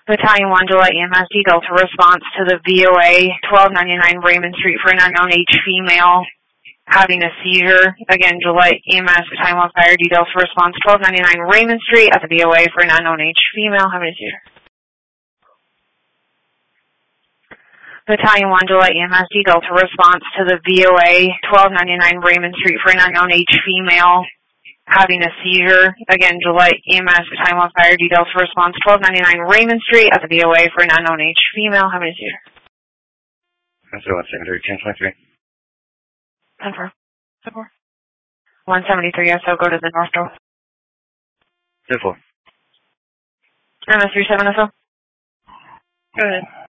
Battalion 1 July EMS Delta response to the VOA 1299 Raymond Street for an unknown age female having a seizure. Again, July EMS Battalion 1 Fire Delta response 1299 Raymond Street at the VOA for an unknown age female having a seizure. Battalion 1 July EMS Delta response to the VOA 1299 Raymond Street for an unknown age female having a seizure. Again, July EMS Battalion 1 Fire Delta response 1299 Raymond Street at the VOA for an unknown age female having a seizure. That's 1 secondary 1023. 10-4. 173, so go to the north door. 10-4. MS 37 SO. Go ahead.